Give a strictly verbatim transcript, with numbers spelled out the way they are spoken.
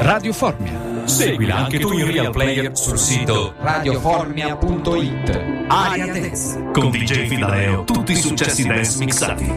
Radio Formia. Seguila anche tu in Real Player sul sito radioformia punto it. Aria Dance con D J Filaleo, tutti i successi dance mixati.